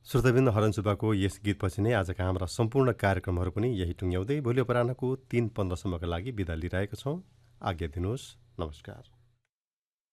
श्रोताबिन्द हरन सुब्बाको यस गीतपछि नै आजका हाम्रा सम्पूर्ण कार्यक्रमहरू पनि यही टुङ्ग्याउँदै भोलि अपराह्नको 3:15 सम्मका लागि बिदा लिइरहेको छौँ। आज्ञा दिनुहोस्। नमस्कार।